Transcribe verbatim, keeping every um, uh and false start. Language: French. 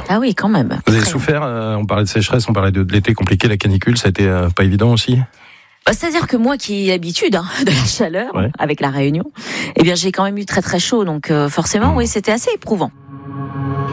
Ah oui, quand même. Vous avez souffert, euh, on parlait de sécheresse, on parlait de, de l'été compliqué, la canicule, ça a été euh, pas évident aussi? Bah, c'est-à-dire que moi qui ai l'habitude hein, de la chaleur, ouais. avec la Réunion, eh bien j'ai quand même eu très très chaud, donc euh, forcément, mmh. oui, c'était assez éprouvant.